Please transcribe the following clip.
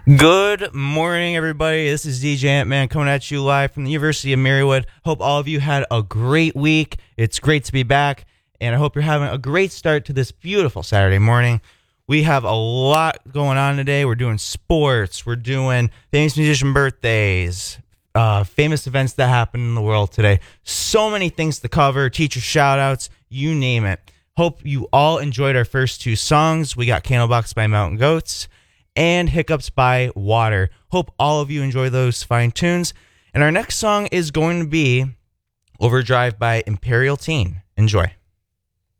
Good morning, everybody. This is DJ Ant-Man coming at you live from the University of Marywood. Hope all of you had a great week. It's great to be back, and I hope you're having a great start to this beautiful Saturday morning. We have a lot going on today. We're doing sports. We're doing famous musician birthdays, famous events that happen in the world today. So many things to cover, teacher shout-outs, you name it. Hope you all enjoyed our first two songs. We got Candlebox by Mountain Goats and Hiccups by Water. Hope all of you enjoy those fine tunes. And our next song is going to be Overdrive by Imperial Teen. Enjoy.